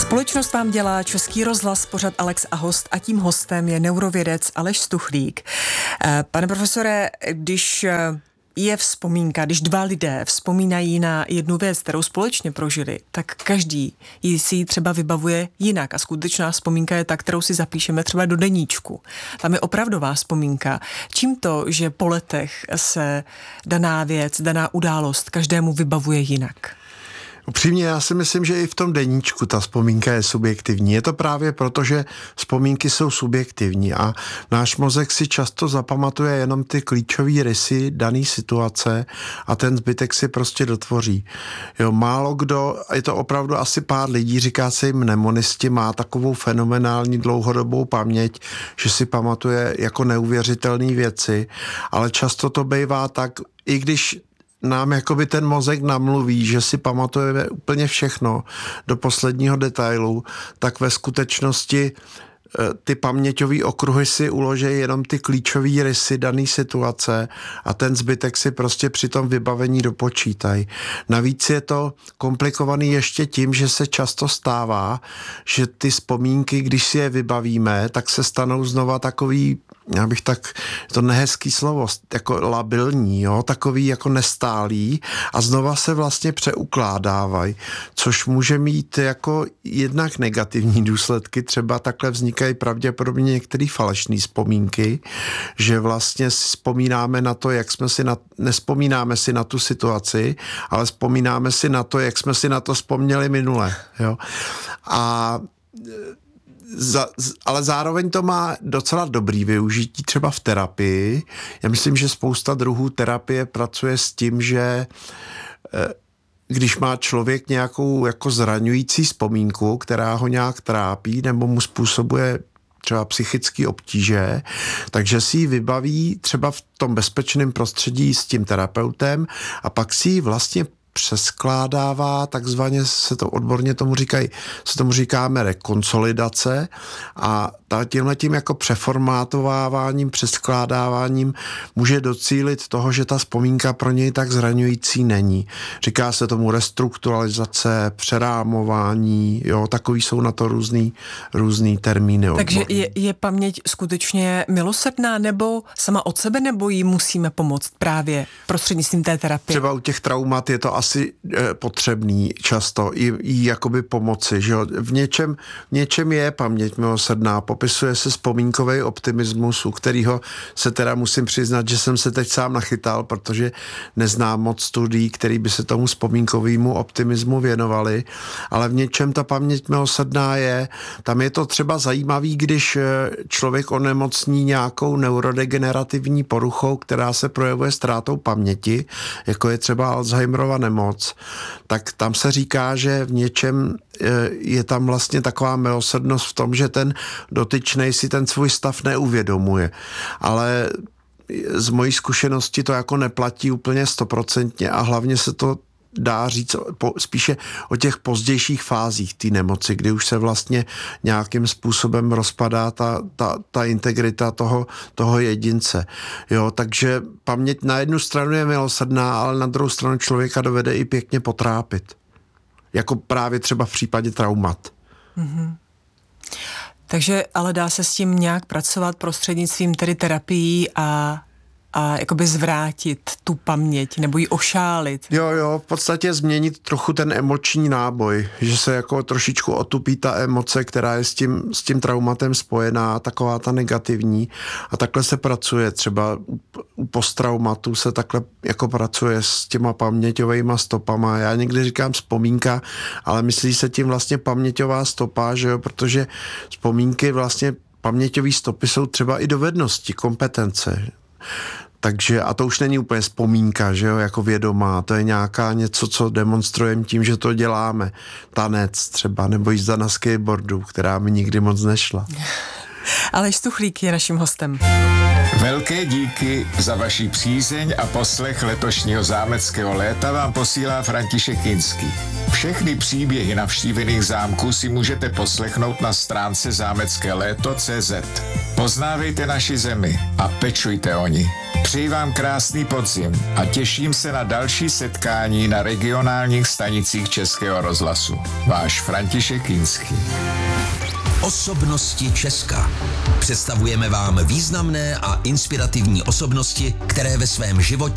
Společnost vám dělá Český rozhlas, pořad Alex a host, a tím hostem je neurovědec Aleš Stuchlík. Pane profesore, když je vzpomínka, když dva lidé vzpomínají na jednu věc, kterou společně prožili, tak každý si ji třeba vybavuje jinak a skutečná vzpomínka je ta, kterou si zapíšeme třeba do deníčku. Tam je opravdová vzpomínka. Čím to, že po letech se daná věc, daná událost každému vybavuje jinak? Upřímně, já si myslím, že i v tom deníčku ta vzpomínka je subjektivní. Je to právě proto, že vzpomínky jsou subjektivní a náš mozek si často zapamatuje jenom ty klíčové rysy dané situace a ten zbytek si prostě dotvoří. Jo, málo kdo, je to opravdu asi pár lidí, říká se jim mnemonisti, má takovou fenomenální dlouhodobou paměť, že si pamatuje jako neuvěřitelné věci, ale často to bývá tak, i když nám jakoby ten mozek namluví, že si pamatujeme úplně všechno do posledního detailu, tak ve skutečnosti ty paměťové okruhy si uloží jenom ty klíčové rysy dané situace a ten zbytek si prostě při tom vybavení dopočítají. Navíc je to komplikovaný ještě tím, že se často stává, že ty vzpomínky, když si je vybavíme, tak se stanou znova takový, já bych tak, to nehezký slovo, jako labilní, jo, takový jako nestálý a znova se vlastně přeukládávají, což může mít jako jednak negativní důsledky, třeba takhle vznikají pravděpodobně některé falešné vzpomínky, že vlastně si vzpomínáme na to, jak jsme si nespomínáme si na tu situaci, ale vzpomínáme si na to, jak jsme si na to vzpomněli minule, jo. Ale zároveň to má docela dobrý využití třeba v terapii. Já myslím, že spousta druhů terapie pracuje s tím, že když má člověk nějakou jako zraňující vzpomínku, která ho nějak trápí nebo mu způsobuje třeba psychické obtíže, takže si ji vybaví třeba v tom bezpečném prostředí s tím terapeutem a pak si ji vlastně přeskládává, takzvaně se to odborně tomu říkáme rekonsolidace a tímhletím jako přeformátováváním, přeskládáváním může docílit toho, že ta vzpomínka pro něj tak zraňující není. Říká se tomu restrukturalizace, přerámování, jo, takový jsou na to různý termíny. Takže je paměť skutečně milosrdná nebo sama od sebe, nebo jí musíme pomoct právě prostřednictvím té terapie? Třeba u těch traumat je to asi potřebný často jí jakoby pomoci, že jo. V něčem je paměť milosrdná, popisuje se vzpomínkový optimismus, u kterého se teda musím přiznat, že jsem se teď sám nachytal, protože neznám moc studií, který by se tomu vzpomínkovému optimismu věnovali, ale v něčem ta paměť milosrdná je. Tam je to třeba zajímavý, když člověk onemocní nějakou neurodegenerativní poruchou, která se projevuje ztrátou paměti, jako je třeba Alzheimerova nemoc, tak tam se říká, že v něčem je tam vlastně taková milosrdnost v tom, že ten dotyčnej si ten svůj stav neuvědomuje. Ale z mojí zkušenosti to jako neplatí úplně 100% a hlavně se to dá říct spíše o těch pozdějších fázích té nemoci, kdy už se vlastně nějakým způsobem rozpadá ta integrita toho jedince. Jo, takže paměť na jednu stranu je milosrdná, ale na druhou stranu člověka dovede i pěkně potrápit. Jako právě třeba v případě traumat. Mm-hmm. Takže ale dá se s tím nějak pracovat prostřednictvím tedy terapií a jakoby zvrátit tu paměť nebo ji ošálit. Jo, v podstatě změnit trochu ten emoční náboj, že se jako trošičku otupí ta emoce, která je s tím traumatem spojená, taková ta negativní a takhle se pracuje. Třeba u posttraumatu se takhle jako pracuje s těma paměťovejma stopama. Já někdy říkám vzpomínka, ale myslí se tím vlastně paměťová stopa, že jo, protože vzpomínky vlastně paměťové stopy jsou třeba i dovednosti, kompetence. Takže, a to už není úplně vzpomínka, že jo, jako vědomá, to je nějaká něco, co demonstrujeme tím, že to děláme. Tanec třeba, nebo jízda na skateboardu, která mi nikdy moc nešla. Aleš Stuchlík je naším hostem. Velké díky za vaši přízeň a poslech letošního zámeckého léta vám posílá František Kinský. Všechny příběhy navštívených zámků si můžete poslechnout na stránce zámeckéléto.cz. Poznávejte naši zemi a pečujte o ni. Přeji vám krásný podzim a těším se na další setkání na regionálních stanicích Českého rozhlasu. Váš František Kinský. Osobnosti Česka. Představujeme vám významné a inspirativní osobnosti, které ve svém životě